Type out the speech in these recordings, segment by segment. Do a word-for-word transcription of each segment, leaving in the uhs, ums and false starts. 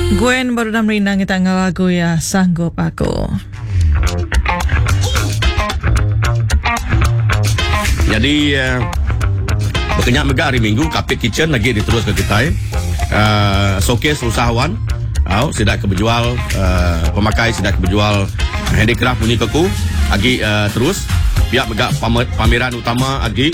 Gwen baru dah merinang kita lagu ya Sanggup Aku. Jadi uh, berkenyak megah hari Minggu Kapit Kitchen lagi diterus ke kita uh, showcase usahawan oh, sidak keberjual uh, pemakai sidak keberjual handicraft bunyi keku lagi uh, terus pihak megah pameran utama lagi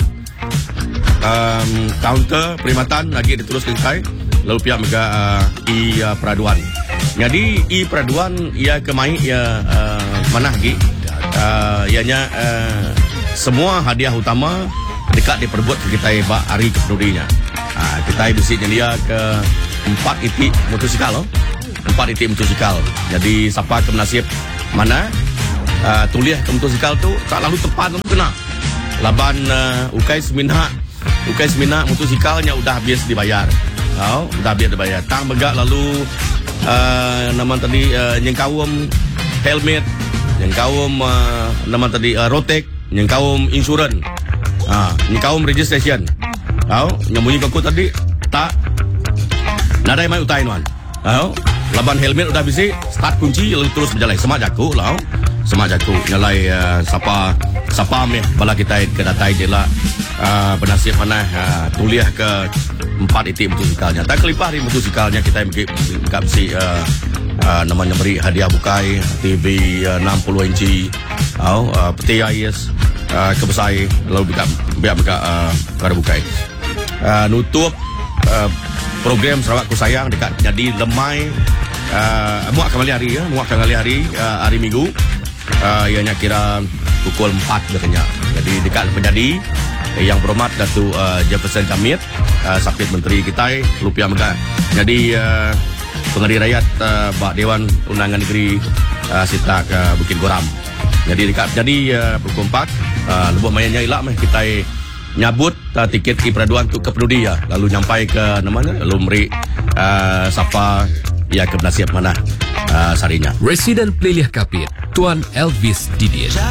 um, kaunter perkhidmatan lagi diterus ke kita lalu pihak megah uh, i uh, peraduan. Jadi i peraduan ia kemai ia uh, mana lagi uh, ianya uh, semua hadiah utama dekat diperbuat ke kita bak hari kepedulinya. Ha, kita besi dia ke empat itik motosikal loh. Empat itik motosikal. Jadi siapa ke nasib mana uh, tulis ke motosikal tu tak lalu tepat kamu kena. Laban uh, ukai semina ukai semina motosikalnya udah habis dibayar. Oh, udah habis dibayar. Tang begak lalu uh, nama tadi uh, nyengkawum helmet, nyengkawum uh, nama tadi uh, rotek, yang kaum insurans, ah, yang kaum registration, tahu, yang bunyi kaku tadi tak, nadai mai utai nuan, tahu, laban helmet udah bisi, start kunci lalu terus berjalan, semak jaku, tahu, semak jaku, nyalai uh, sapa, sapa meh, bala kita ke datai jela, uh, bernasib mana, uh, tuliah ke empat itik motosikalnya, tak kelipah di motosikalnya kita mungkin bisi, uh, uh, namanya beri hadiah bukai, T V uh, enam puluh inci. Oh, uh, peti ais uh, kebesai lalu biar biar mereka uh, kada bukai uh, nutup uh, program Sarawak Ku Sayang dekat jadi lemai uh, muak kembali hari ya muak kembali hari uh, hari Minggu uh, ianya kira pukul empat katanya. Jadi dekat penjadi eh, yang berhormat Datuk uh, Jefferson Jamit uh, Sapit Menteri kita lupiah mereka. Jadi uh, pengadil rakyat uh, Bak Dewan Undangan Negeri uh, Sitak uh, Bukit Goram. Jadi dekat jadi uh, pukul empat uh, lebuh mayanya ilak meh kita nyabut uh, tiket i peraduan tu ke peduli ya lalu nyampai ke namanya lalu meri uh, siapa ya ke penasihat mana uh, sarinya. Residen Peliliah Kapit Tuan Elvis Didin.